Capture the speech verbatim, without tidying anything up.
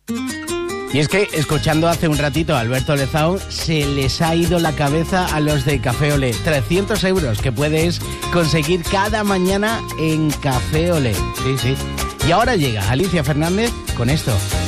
Y es que, escuchando hace un ratito a Alberto Lezaun, se les ha ido la cabeza a los de Café Olé. trescientos euros que puedes conseguir cada mañana en Café Olé. Sí, sí. Y ahora llega Alicia Fernández con esto.